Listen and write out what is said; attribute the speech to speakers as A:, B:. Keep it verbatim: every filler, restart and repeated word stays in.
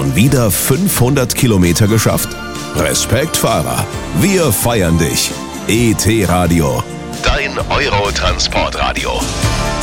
A: Schon wieder fünfhundert Kilometer geschafft? Respekt, Fahrer. Wir feiern dich. E T-Radio. Dein Euro-Transportradio.